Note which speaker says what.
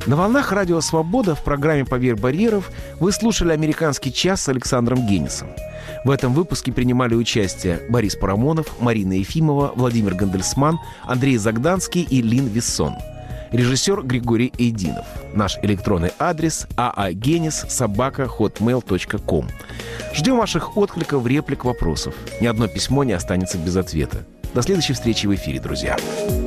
Speaker 1: На волнах радио «Свобода» в программе «Поверь барьеров» вы слушали «Американский час» с Александром Генисом. В этом выпуске принимали участие Борис Парамонов, Марина Ефимова, Владимир Гандельсман, Андрей Загданский и Лин Виссон. Режиссер Григорий Эйдинов. Наш электронный адрес aagenis@hotmail.com. Ждем ваших откликов, реплик, вопросов. Ни одно письмо не останется без ответа. До следующей встречи в эфире, друзья.